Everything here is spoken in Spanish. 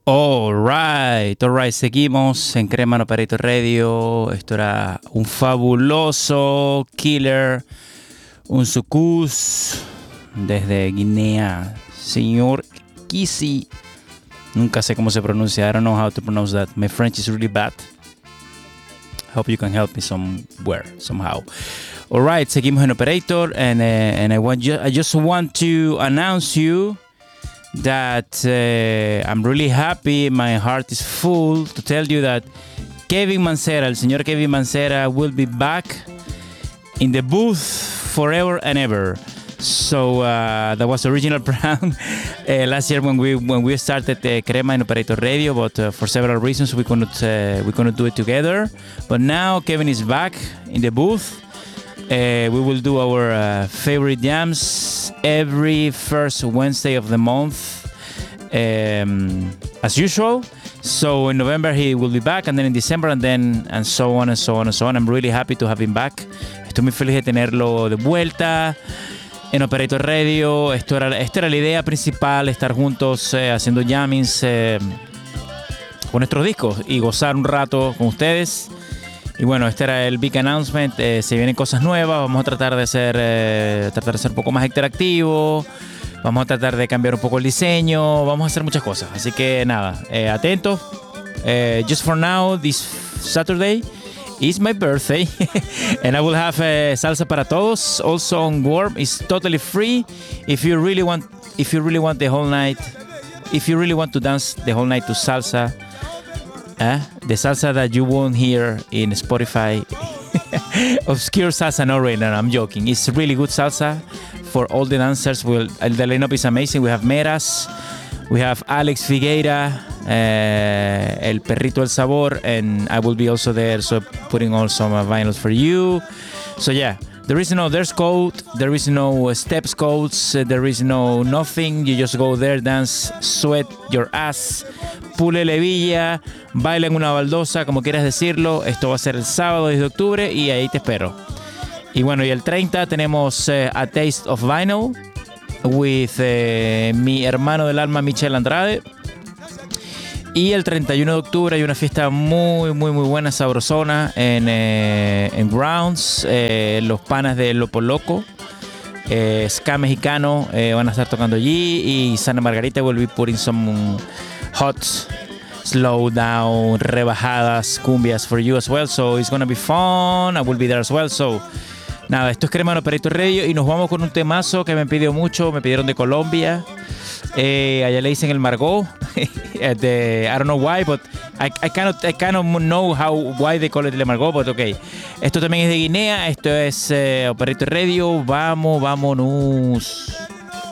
Alright, seguimos en Crema Operator Radio. Esto era un fabuloso killer, un sucus desde Guinea, señor Kisi. Nunca sé cómo se pronuncia. I don't know how to pronounce that. My French is really bad. Hope you can help me somewhere, somehow. Alright, seguimos en Operator, and I just want to announce you that I'm really happy. My heart is full to tell you that Kevin Mancera, el señor Kevin Mancera, will be back in the booth forever and ever. So that was the original plan last year when we started Crema in Operator Radio, but for several reasons we couldn't do it together. But now Kevin is back in the booth. We will do our favorite jams every first Wednesday of the month, as usual. So in November he will be back, and then in December, and so on and so on and so on. I'm really happy to have him back. Estoy muy feliz de tenerlo de vuelta en Operator Radio. Esta era la idea principal, estar juntos haciendo jammings con nuestros discos y gozar un rato con ustedes. Y bueno, este era el big announcement. Se vienen cosas nuevas. Vamos a tratar de ser un poco más interactivo. Vamos a tratar de cambiar un poco el diseño. Vamos a hacer muchas cosas. Así que nada, atentos. Just for now, this Saturday is my birthday. And I will have salsa para todos. Also on Warm. It's totally free. If you really want the whole night, if you really want to dance the whole night to salsa, the salsa that you won't hear in Spotify, obscure salsa, no, right now, I'm joking. It's really good salsa for all the dancers. Well, the lineup is amazing. We have Meras, we have Alex Figueira, El Perrito El Sabor, and I will be also there, so putting on some vinyls for you. So yeah, there is no dress code, there is no steps codes, there is no nothing. You just go there, dance, sweat your ass, pule levilla, baila en una baldosa, como quieras decirlo. Esto va a ser el sábado 10 de octubre y ahí te espero. Y bueno, y el 30 tenemos A Taste of Vinyl with mi hermano del alma Michel Andrade. Y el 31 de octubre hay una fiesta muy buena, sabrosona en Grounds. Los panas de Lopo Loco, ska mexicano, van a estar tocando allí. Y Santa Margarita will be putting some hot, slow down, rebajadas, cumbias for you as well. So it's gonna be fun. I will be there as well. So nada, esto es Crema en Operator Radio y nos vamos con un temazo que me pidieron de Colombia. Allá le dicen el Margot. I don't know why, but I kind of know why they call it el Margot, but okay. Esto también es de Guinea. Esto es Operator Radio. Vámonos.